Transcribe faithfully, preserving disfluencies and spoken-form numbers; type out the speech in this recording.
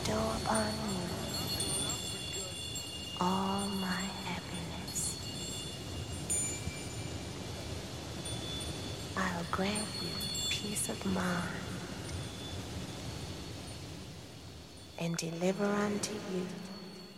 bestow upon you all my happiness. I'll grant you peace of mind and deliver unto you